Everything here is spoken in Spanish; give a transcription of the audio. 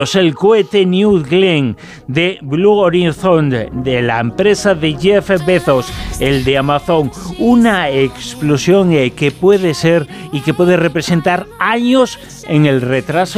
El cohete New Glenn de Blue Origin de la empresa de Jeff Bezos, el de Amazon, una explosión que puede ser y que puede representar años en el retraso